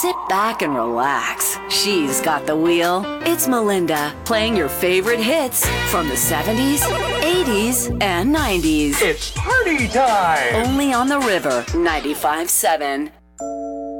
Sit back and relax. She's got the wheel. It's Melinda, playing your favorite hits from the 70s, 80s, and 90s. It's party time! Only on the River 95.7.